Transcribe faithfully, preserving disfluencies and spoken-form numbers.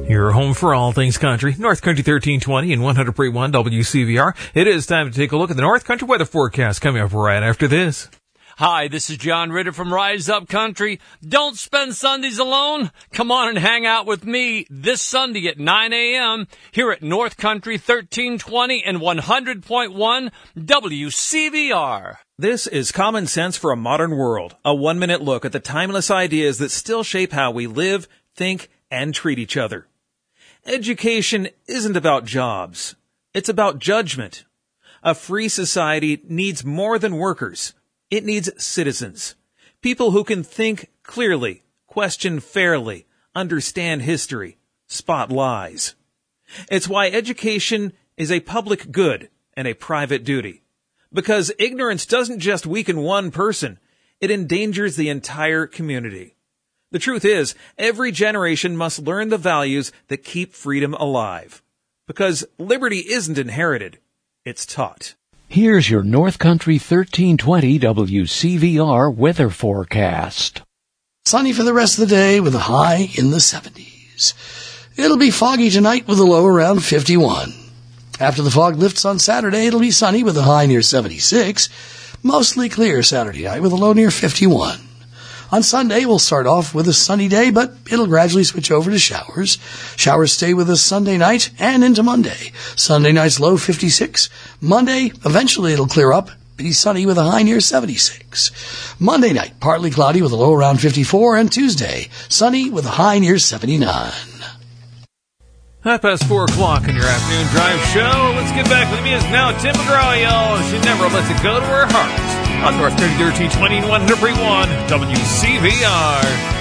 Your home for all things country, North Country thirteen twenty and one hundred point one W C V R. It is time to take a look at the North Country weather forecast coming up right after this. Hi, this is John Ritter from Rise Up Country. Don't spend Sundays alone. Come on and hang out with me this Sunday at nine a.m. here at North Country thirteen twenty and one hundred point one W C V R. This is Common Sense for a Modern World, a one-minute look at the timeless ideas that still shape how we live, think, and treat each other. Education isn't about jobs. It's about judgment. A free society needs more than workers. It needs citizens. People who can think clearly, question fairly, understand history, spot lies. It's why education is a public good and a private duty. Because ignorance doesn't just weaken one person, it endangers the entire community. The truth is, every generation must learn the values that keep freedom alive. Because liberty isn't inherited, it's taught. Here's your North Country thirteen twenty W C V R weather forecast. Sunny for the rest of the day with a high in the seventies. It'll be foggy tonight with a low around fifty-one. After the fog lifts on Saturday, it'll be sunny with a high near seventy-six. Mostly clear Saturday night with a low near fifty-one. On Sunday, we'll start off with a sunny day, but it'll gradually switch over to showers. Showers stay with us Sunday night and into Monday. Sunday night's low fifty-six. Monday, eventually it'll clear up, be sunny with a high near seventy-six. Monday night, partly cloudy with a low around fifty-four, and Tuesday, sunny with a high near seventy-nine. Half past four o'clock on your afternoon drive show. Let's get back to the music now. Tim McGraw, y'all. She never lets it go to her heart. On North Country thirteen twenty and one hundred point one W C V R.